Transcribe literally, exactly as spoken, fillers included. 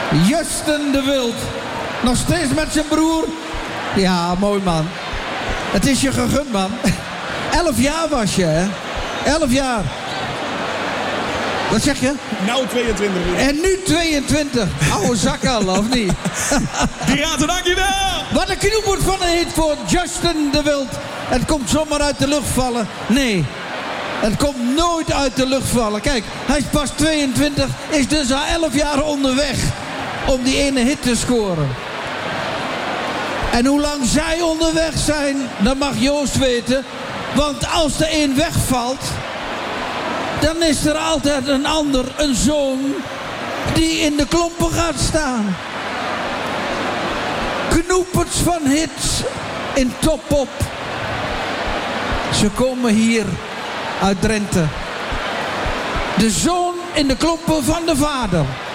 Justin de Wild. Nog steeds met zijn broer. Ja, mooi man. Het is je gegund, man. Elf jaar was je, hè? Elf jaar. Wat zeg je? Nou tweeëntwintig. En nu tweeëntwintig. Oude zak al, of niet? Piraten, dankjewel! Wat een knoepert van een hit voor Justin de Wild. Het komt zomaar uit de lucht vallen. Nee, het komt nooit uit de lucht vallen. Kijk, hij is pas tweeëntwintig, is dus al elf jaar onderweg om die ene hit te scoren. En hoe lang zij onderweg zijn, dat mag Joost weten. Want als er één wegvalt, dan is er altijd een ander, een zoon, die in de klompen gaat staan. Knoeperts van hits in Top-Op. Ze komen hier uit Drenthe. De zoon in de klompen van de vader.